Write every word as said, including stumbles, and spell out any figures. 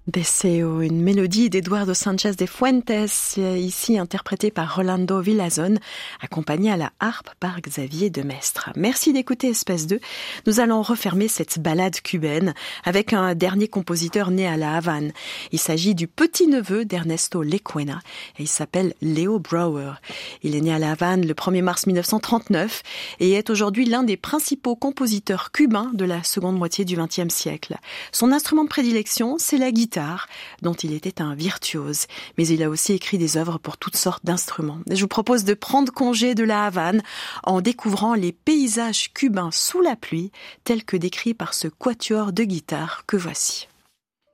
Deseo, une mélodie d'Eduardo Sanchez de Fuentes, ici interprétée par Rolando Villazón, accompagnée à la harpe par Xavier Demestre. Merci d'écouter Espace deux. Nous allons refermer cette balade cubaine avec un dernier compositeur né à La Havane. Il s'agit du petit-neveu d'Ernesto Lecuona et il s'appelle Leo Brouwer. Il est né à La Havane le premier mars mille neuf cent trente-neuf et est aujourd'hui l'un des principaux compositeurs cubains de la seconde moitié du vingtième siècle. Son instrument de prédilection, c'est la guitare, dont il était un virtuose, mais il a aussi écrit des œuvres pour toutes sortes d'instruments. Je vous propose de prendre congé de La Havane en découvrant les paysages cubains sous la pluie, tels que décrits par ce quatuor de guitare que voici.